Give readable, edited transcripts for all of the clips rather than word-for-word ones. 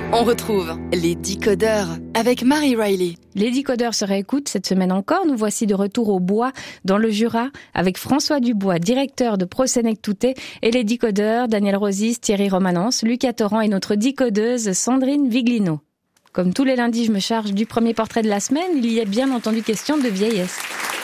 On retrouve les Décodeurs avec Marie Riley. Les Décodeurs se réécoutent cette semaine encore. Nous voici de retour au Bois, dans le Jura, avec François Dubois, directeur de ProSenectouté, et les Décodeurs, Daniel Rosis, Thierry Romanence, Lucas Torrent et notre décodeuse Sandrine Viglino. Comme tous les lundis, je me charge du premier portrait de la semaine. Il y a bien entendu question de vieillesse.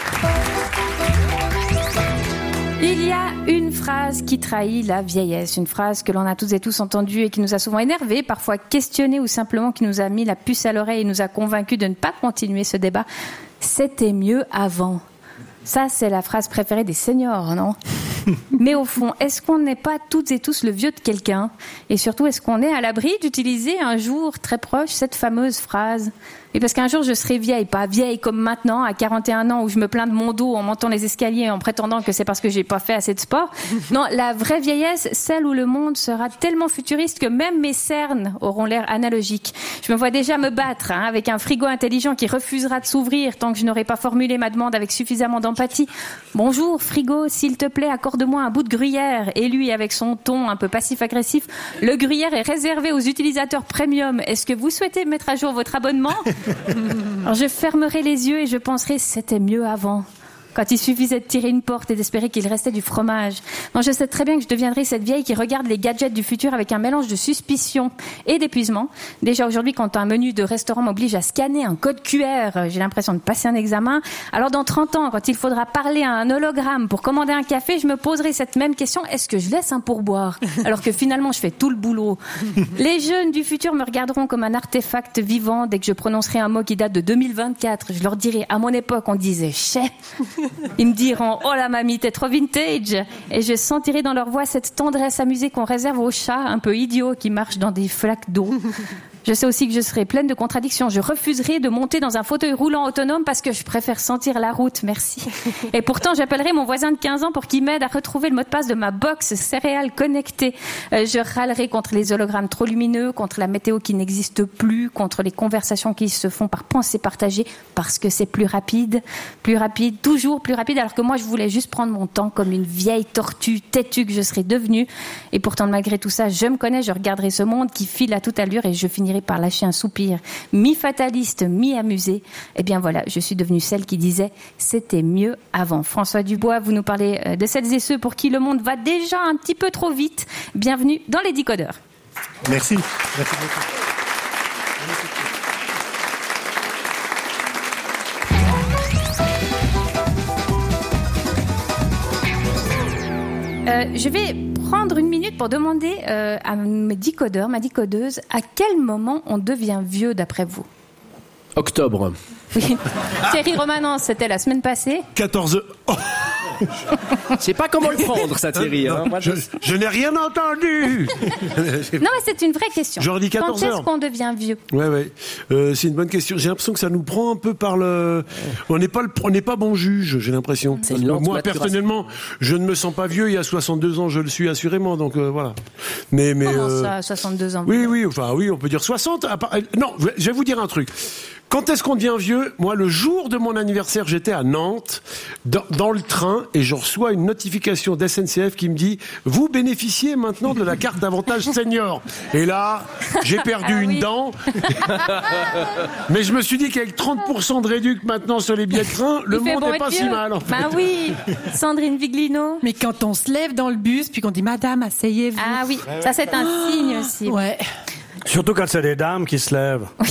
Il y a une phrase qui trahit la vieillesse, une phrase que l'on a toutes et tous entendue et qui nous a souvent énervés, parfois questionnés ou simplement qui nous a mis la puce à l'oreille et nous a convaincus de ne pas continuer ce débat. C'était mieux avant. Ça, c'est la phrase préférée des seniors, non ? Mais au fond, est-ce qu'on n'est pas toutes et tous le vieux de quelqu'un ? Et surtout, est-ce qu'on est à l'abri d'utiliser un jour très proche cette fameuse phrase ? Et parce qu'un jour, je serai vieille, pas vieille comme maintenant, à 41 ans, où je me plains de mon dos en montant les escaliers en prétendant que c'est parce que j'ai pas fait assez de sport. Non, la vraie vieillesse, celle où le monde sera tellement futuriste que même mes cernes auront l'air analogiques. Je me vois déjà me battre avec un frigo intelligent qui refusera de s'ouvrir tant que je n'aurai pas formulé ma demande avec suffisamment d'empathie. Bonjour, frigo, s'il te plaît, accorde-moi un bout de gruyère. Et lui, avec son ton un peu passif-agressif, le gruyère est réservé aux utilisateurs premium. Est-ce que vous souhaitez mettre à jour votre abonnement ? Alors je fermerai les yeux et je penserai c'était mieux avant. Quand il suffisait de tirer une porte et d'espérer qu'il restait du fromage. Non, je sais très bien que je deviendrai cette vieille qui regarde les gadgets du futur avec un mélange de suspicion et d'épuisement. Déjà aujourd'hui, quand un menu de restaurant m'oblige à scanner un code QR, j'ai l'impression de passer un examen. Alors dans 30 ans, quand il faudra parler à un hologramme pour commander un café, je me poserai cette même question, est-ce que je laisse un pourboire ? Alors que finalement, je fais tout le boulot. Les jeunes du futur me regarderont comme un artefact vivant dès que je prononcerai un mot qui date de 2024. Je leur dirai, à mon époque, on disait « chais ». Ils me diront « oh la mamie, t'es trop vintage !» Et je sentirai dans leur voix cette tendresse amusée qu'on réserve aux chats un peu idiots qui marchent dans des flaques d'eau. Je sais aussi que je serai pleine de contradictions. Je refuserai de monter dans un fauteuil roulant autonome parce que je préfère sentir la route, merci. Et pourtant, j'appellerai mon voisin de 15 ans pour qu'il m'aide à retrouver le mot de passe de ma box céréales connectée. Je râlerai contre les hologrammes trop lumineux, contre la météo qui n'existe plus, contre les conversations qui se font par pensée partagée parce que c'est plus rapide, toujours plus rapide, alors que moi, je voulais juste prendre mon temps comme une vieille tortue têtue que je serais devenue. Et pourtant, malgré tout ça, je me connais, je regarderai ce monde qui file à toute allure et je finirai par lâcher un soupir mi-fataliste, mi-amusé. Eh bien voilà, je suis devenue celle qui disait « c'était mieux avant ». François Dubois, vous nous parlez de celles et ceux pour qui le monde va déjà un petit peu trop vite. Bienvenue dans les Décodeurs. Merci. Merci beaucoup. Je vais prendre une minute pour demander à mes décodeurs, ma décodeuse, à quel moment on devient vieux d'après vous ? Octobre. Oui. Thierry Romanence, c'était la semaine passée. 14 heures. Oh. Je sais pas comment le prendre, ça, Thierry. Non, Moi, je n'ai rien entendu. Non, mais c'est une vraie question. J'aurais dit 14 Quand heures. est-ce qu'on devient vieux ? Ouais. C'est une bonne question. J'ai l'impression que ça nous prend un peu par le. On n'est pas bon juge. J'ai l'impression. C'est une lente Moi, maturation. Personnellement, je ne me sens pas vieux. Il y a 62 ans, je le suis assurément. Donc voilà. Mais Comment ça, 62 ans ? Oui. Enfin, oui, on peut dire 60. Non, je vais vous dire un truc. Quand est-ce qu'on devient vieux ? Moi, le jour de mon anniversaire, j'étais à Nantes, dans le train, et je reçois une notification d'SNCF qui me dit « Vous bénéficiez maintenant de la carte d'avantage senior ». Et là, j'ai perdu une dent. Mais je me suis dit qu'avec 30% de réduc maintenant sur les billets de train, le monde n'est pas si mal, en fait. Bah oui, Sandrine Viglino. Mais quand on se lève dans le bus, puis qu'on dit « Madame, asseyez-vous ». Ah oui, ça c'est un signe aussi. Ouais. Surtout quand c'est des dames qui se lèvent. Oui.